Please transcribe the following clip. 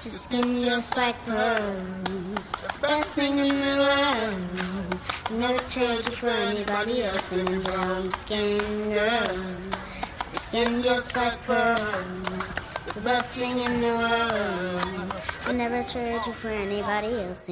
Your skin just like pearls, best thing in the world. Never trade you for anybody else. And enjoy your skin, girl. Your skin just like pearls, the best thing in the world. I never trade you for anybody else.